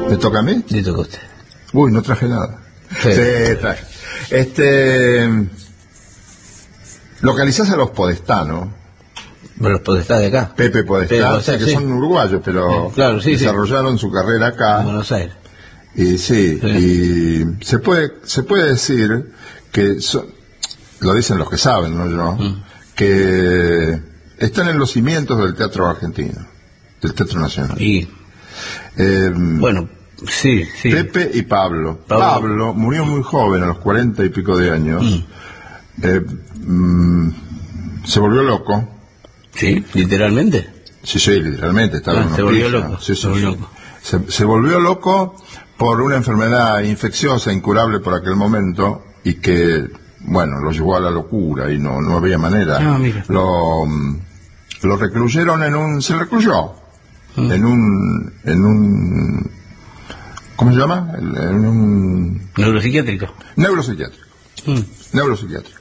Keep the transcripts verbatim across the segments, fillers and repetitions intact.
¿Me toca a mí? Le toca a usted. Uy, no traje nada. Sí. Sí, traje. Este... Localizás a los Podestá, ¿no? Bueno, los Podestá de acá. Pepe Podestá, Pepe Podestá, que sí. son uruguayos, pero Sí, claro, sí, desarrollaron sí. su carrera acá. En Buenos Aires. Y sí, Sí. y se puede se puede decir que, so, lo dicen los que saben, no yo, Mm. que están en los cimientos del teatro argentino, del teatro nacional. Y, Eh, bueno, sí, sí. Pepe y Pablo. Pablo. Pablo murió muy joven, a los cuarenta y pico de años. Mm. Eh, mm, se volvió loco. Sí, literalmente. Sí, sí, literalmente. Estaba Ah, en una se volvió pija. loco, Sí, sí, se volvió sí. loco. Se, se volvió loco por una enfermedad infecciosa, incurable por aquel momento, y que, bueno, lo llevó a la locura y no, no había manera. Ah, mira. Lo, mm, lo recluyeron en un... Se recluyó Mm. en un... en un ¿cómo se llama? En un... Neuropsiquiátrico. Neuropsiquiátrico. Mm. Neuropsiquiátrico.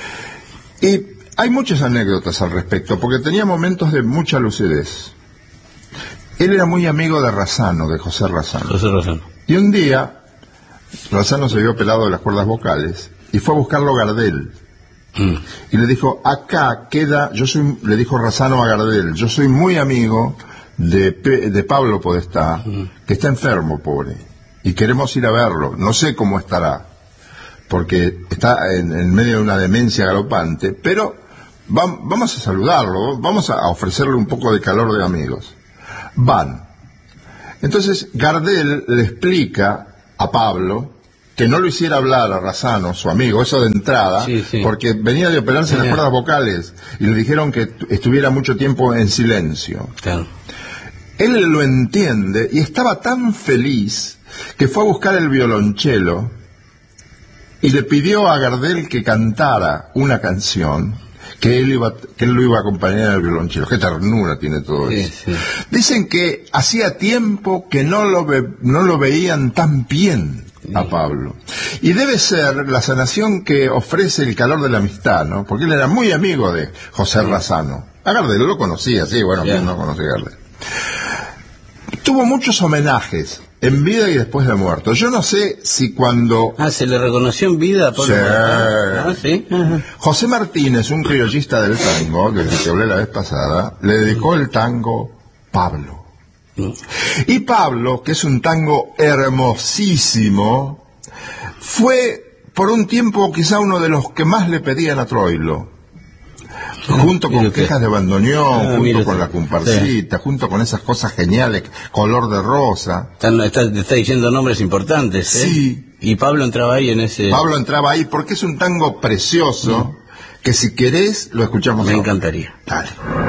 Y hay muchas anécdotas al respecto, porque tenía momentos de mucha lucidez. Él era muy amigo de Razzano, de José Razzano. José Razón. Y un día, Razzano se vio pelado de las cuerdas vocales y fue a buscarlo Gardel. Mm. Y le dijo, acá queda, yo soy, le dijo Razzano a Gardel, yo soy muy amigo de, Pe- de Pablo Podestá, que está enfermo, pobre, y queremos ir a verlo, no sé cómo estará, porque está en, en medio de una demencia galopante, pero va- vamos a saludarlo, vamos a ofrecerle un poco de calor de amigos. Van. Entonces Gardel le explica a Pablo que no lo hiciera hablar a Razzano, su amigo, eso de entrada, Sí, sí. porque venía de operarse en las Sí. cuerdas vocales y le dijeron que t- estuviera mucho tiempo en silencio. Claro. Él lo entiende y estaba tan feliz que fue a buscar el violonchelo y le pidió a Gardel que cantara una canción que él iba, que él lo iba a acompañar al violonchelo. Qué ternura tiene todo Sí, eso. sí. Dicen que hacía tiempo que no lo, ve- no lo veían tan bien a Pablo. Y debe ser la sanación que ofrece el calor de la amistad, ¿no? Porque él era muy amigo de José Razzano. A Gardel lo conocía, sí, bueno, Ya. ¿quién no conocía a Gardel? Tuvo muchos homenajes en vida y después de muerto. Yo no sé si cuando Ah, ¿se le reconoció en vida a Pablo Sí. Podestá? Ah, sí. Ajá. José Martínez, un criollista del tango, que te hablé la vez pasada, le dedicó el tango Pablo. No. Y Pablo, que es un tango hermosísimo, fue por un tiempo quizá uno de los que más le pedían a Troilo. Junto mire con usted. Quejas de Bandoneón, Ah, junto mire con usted. La Comparsita, junto con esas cosas geniales, Color de Rosa. Está, está, está diciendo nombres importantes, ¿eh? Sí. Y Pablo entraba ahí en ese... Pablo entraba ahí porque es un tango precioso que si querés lo escuchamos Me ahora. encantaría. Dale.